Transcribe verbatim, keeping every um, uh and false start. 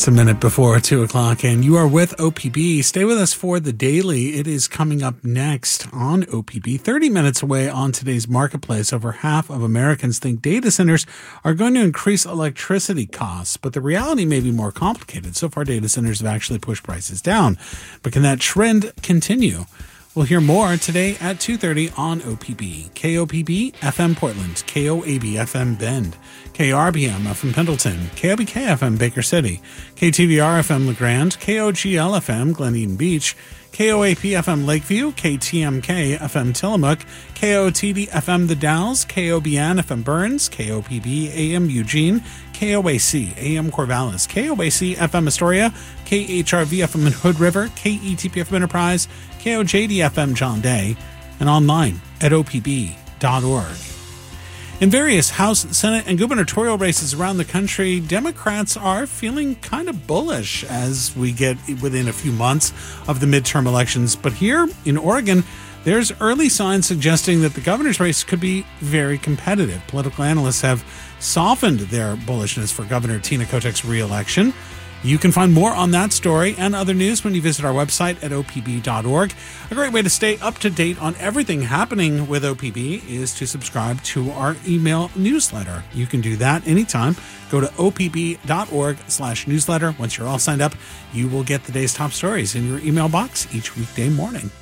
It's a minute before two o'clock, and you are with O P B. Stay with us for the daily. It is coming up next on O P B. thirty minutes away on today's marketplace, over half of Americans think data centers are going to increase electricity costs, but the reality may be more complicated. So far, data centers have actually pushed prices down. But can that trend continue? We'll hear more today at two thirty on O P B. K O P B F M Portland, K O A B F M Bend, K R B M F M Pendleton, K O B K F M Baker City, K T V R F M LeGrand, K O G L F M Glen Eden Beach, K O A P F M Lakeview, K T M K F M Tillamook, K O T D F M The Dalles, K O B N F M Burns, K O P B A M Eugene, K O A C A M Corvallis, K O A C F M Astoria, K H R V F M Hood River, K E T P F M Enterprise, K O J D F M John Day, and online at O P B dot org. In various House, Senate, and gubernatorial races around the country, Democrats are feeling kind of bullish as we get within a few months of the midterm elections. But here in Oregon, there's early signs suggesting that the governor's race could be very competitive. Political analysts have softened their bullishness for Governor Tina Kotek's re-election. You can find more on that story and other news when you visit our website at O P B dot org. A great way to stay up to date on everything happening with O P B is to subscribe to our email newsletter. You can do that anytime. Go to O P B dot org slash newsletter. Once you're all signed up, you will get the day's top stories in your email box each weekday morning.